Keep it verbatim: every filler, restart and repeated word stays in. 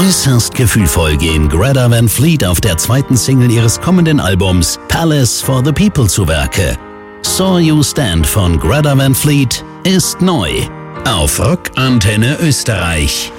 Äußerst gefühlvoll gehen Greta Van Fleet auf der zweiten Single ihres kommenden Albums Palace for the People zu Werke. Saw You Stand von Greta Van Fleet ist neu auf Rock Antenne Österreich.